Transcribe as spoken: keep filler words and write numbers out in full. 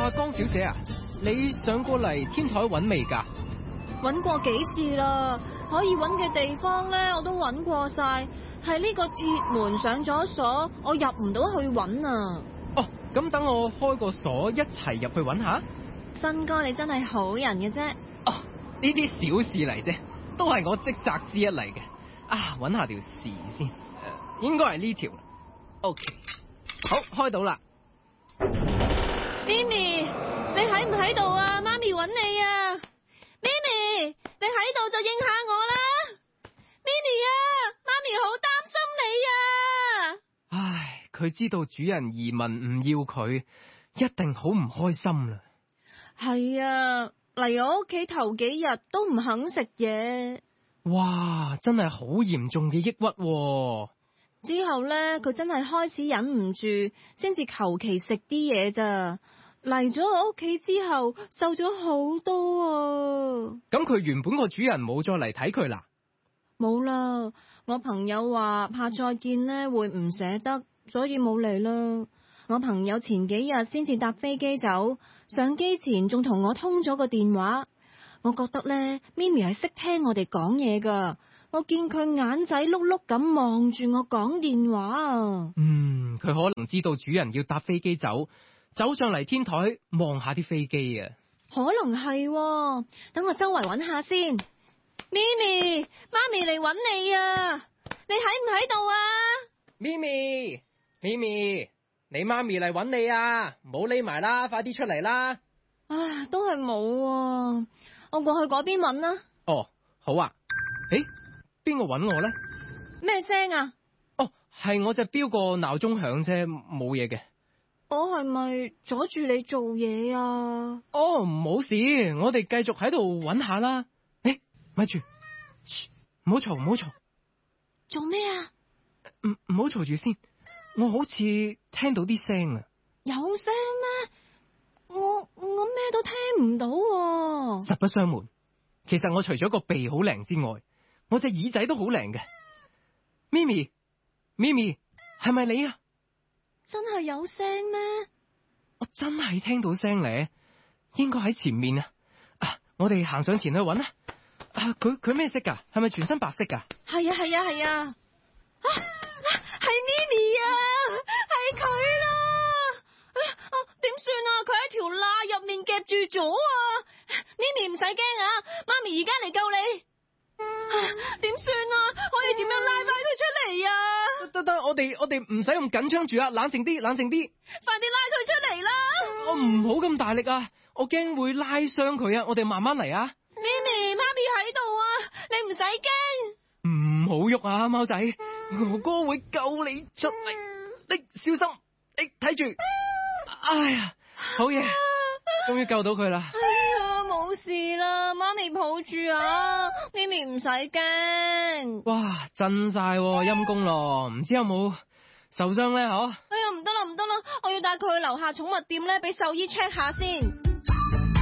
啊，江小姐啊，你上過嚟天台揾未㗎？ 揾過幾次啦，可以揾嘅地方咧我都揾過晒，係呢個鐵門上咗鎖，我入唔到去揾啊。 哦，咁等我開個鎖一齊入去揾下。 新哥你真係好人嘅啫。 哦，呢啲小事嚟啫，都係我職責之一嚟嘅。啊，揾下條匙先，誒、呃，應該係呢條。OK， 好，開到啦。 咪咪，你喺唔喺度啊？媽咪揾你啊！咪咪，你喺度就應下我啦！咪咪啊，媽咪好擔心你啊！ 唉，佢知道主人移民唔要佢，一定好唔開心啦。 係啊，嚟我屋企頭幾日都唔肯食嘢。 哇，真係好嚴重嘅抑鬱喎。 之後咧，佢真係開始忍唔住，先至求其食啲嘢咋。嚟咗我屋企之後，瘦咗好多啊！ 咁佢原本個主人冇再嚟睇佢啦？ 冇啦，我朋友話怕再見呢會唔捨得，所以冇嚟啦。我朋友前幾日先至搭飛機走，上機前仲同我通咗個電話。我覺得咧，咪咪係識聽我哋講嘢噶。我見佢眼仔碌碌咁望住我講電話啊。 嗯，佢可能知道主人要搭飛機走，走上嚟天台望下啲飛機啊。 可能係喎，等我周圍揾下先。咪咪，媽咪嚟揾你啊！你喺唔喺度啊？ 咪咪，咪咪，你媽咪嚟揾你啊！唔好匿埋啦，快啲出嚟啦！ 唉，都係冇啊，我過去嗰邊揾啦。 哦，好啊。誒，邊個揾我咧？ 咩聲啊？ 哦，係我隻錶個鬧鐘響啫，冇嘢嘅。 我係咪阻住你做嘢啊？ 哦，冇事，我哋繼續喺度揾下啦。誒，咪住，唔好嘈，唔好嘈。 做咩啊？ 唔唔好嘈住先，我好似聽到啲聲啊。 有聲咩？我我咩都聽唔到喎。 實不相瞞，其實我除咗個鼻好靈之外，我隻耳仔都好靈嘅。咪咪，咪咪，係咪你啊？ 真係有聲咩？ 我真係聽到聲咧，應該喺前面啊！啊，我哋行上前去揾啊！啊，佢佢咩色噶？係咪全身白色噶？ 係啊係啊係啊！啊，係咪咪啊，係佢啦！哎呀，哦，點算啊？佢喺條罅入面夾住咗啊！咪咪唔使驚啊，媽咪而家嚟救你。點算啊？可以點樣拉翻佢出嚟啊？ 得得得，我哋我哋唔使咁緊張住啊，冷靜啲，冷靜啲。 快啲拉佢出嚟啦！ 我唔好咁大力啊，我驚會拉傷佢啊，我哋慢慢嚟啊。 咪咪，媽咪喺度啊，你唔使驚。 唔好喐啊，貓仔，哥哥會救你出嚟，你小心，你睇住。哎呀，好嘢，終於救到佢啦。 哎呀，冇事啦，媽咪抱住啊，咪咪唔使驚。 哇，震晒陰公咯，唔知有冇受傷咧？嗬？ 哎呀，唔得啦唔得啦，我要帶佢去樓下寵物店咧，俾獸醫 check 下先。